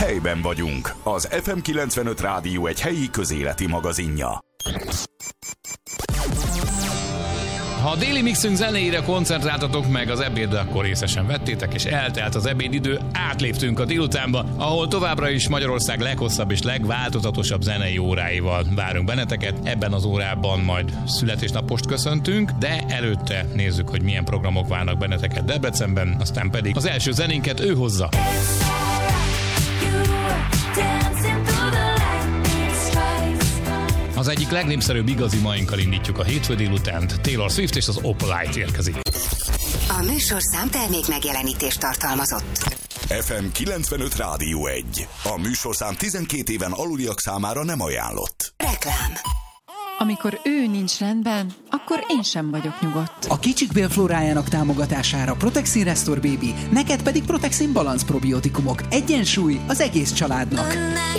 Helyben vagyunk. Az FM 95 Rádió egy helyi közéleti magazinja. Ha a déli mixünk zenéire koncentráltatok meg az ebédre, akkor részesen vettétek, és eltelt az ebédidő, átléptünk a délutánba, ahol továbbra is Magyarország leghosszabb és legváltozatosabb zenei óráival várunk benneteket. Ebben az órában majd születésnapost köszöntünk, de előtte nézzük, hogy milyen programok várnak benneteket Debrecenben, aztán pedig az első zenénket ő hozza. Az egyik legnépszerűbb igazi mainkkal indítjuk a hétfő délutánt. Taylor Swift és az Opalite érkezik. A műsorszám termék megjelenítést tartalmazott. FM 95 Rádió 1. A műsorszám 12 éven aluliak számára nem ajánlott. Reklám. Amikor ő nincs rendben, akkor én sem vagyok nyugodt. A kicsik bélflórájának támogatására Protexin Restore Baby, neked pedig Protexin Balance probiotikumok. Egyensúly az egész családnak.